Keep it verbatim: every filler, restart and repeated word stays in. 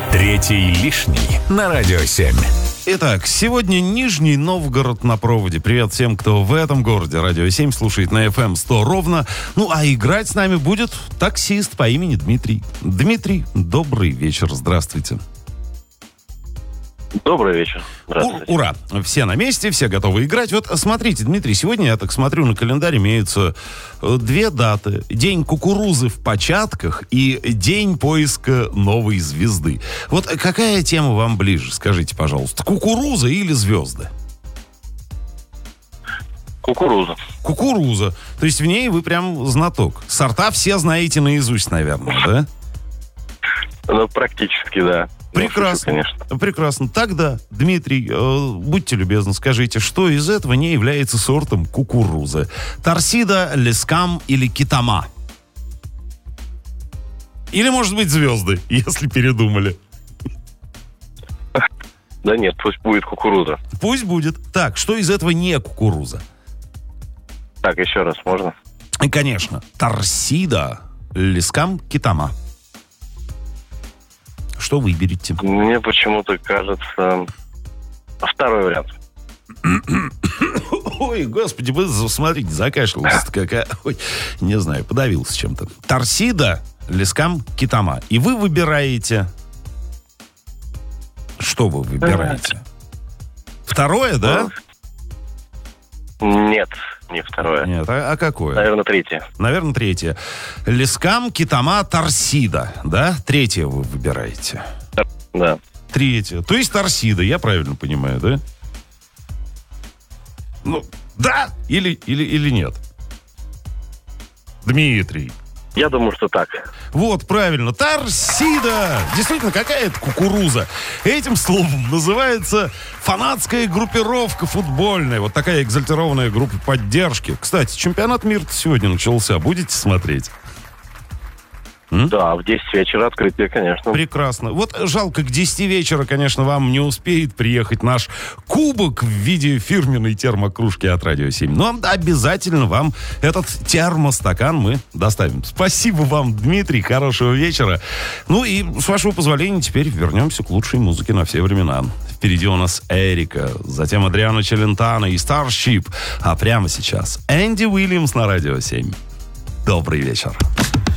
Третий лишний на Радио семь. Итак, сегодня Нижний Новгород на проводе. Привет всем, кто в этом городе. Радио семь слушает на эф эм сто ровно. Ну, а играть с нами будет таксист по имени Дмитрий. Дмитрий, добрый вечер, здравствуйте. Добрый вечер. Здравствуйте. У- ура! Все на месте, все готовы играть. Вот смотрите, Дмитрий, сегодня, я так смотрю, на календарь имеются э, две даты. День кукурузы в початках и день поиска новой звезды. Вот какая тема вам ближе, скажите, пожалуйста? Кукуруза или звезды? Кукуруза. Кукуруза. То есть в ней вы прям знаток. Сорта все знаете наизусть, наверное, да? Ну, практически, да. Прекрасно. Ну, конечно. Прекрасно. Тогда, Дмитрий, э, будьте любезны, скажите, что из этого не является сортом кукурузы? Торсида, лескам или китама? Или, может быть, звезды, если передумали? Да нет, пусть будет кукуруза. Пусть будет. Так, что из этого не кукуруза? Так, еще раз, можно? И, конечно, торсида, лескам, китама. Что выберете? Мне почему-то кажется... Второй вариант. Ой, господи, вы смотрите, закашлялся какая. Ой, не знаю, подавился чем-то. Торсида, лескам, китама. И вы выбираете... Что вы выбираете? Второе, да? Нет, не второе. Нет, а, а какое? Наверное, третье. Наверное, третье. Лескам, китама, торсида, да? Третье вы выбираете. Да. Третье. То есть торсида, я правильно понимаю, да? Ну, да или, или, или нет? Дмитрий. Я думаю, что так. Вот, правильно, торсида! Действительно, какая это кукуруза? Этим словом называется фанатская группировка футбольная. Вот такая экзальтированная группа поддержки. Кстати, чемпионат мира сегодня начался. Будете смотреть? М? Да, в десять вечера открытие, конечно. Прекрасно. Вот жалко, к десяти вечера, конечно, вам не успеет приехать наш кубок в виде фирменной термокружки от Радио семь. Но обязательно вам этот термостакан мы доставим. Спасибо вам, Дмитрий. Хорошего вечера. Ну и, с вашего позволения, теперь вернемся к лучшей музыке на все времена. Впереди у нас Эрика, затем Адриано Челентано и Starship. А прямо сейчас Энди Уильямс на Радио семь. Добрый вечер.